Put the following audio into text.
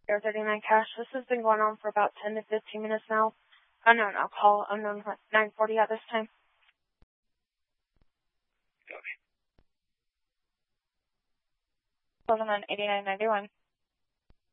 Air 39 Cash. This has been going on for about 10 to 15 minutes now. Unknown alcohol, unknown 940 at this time. Closing on 8991.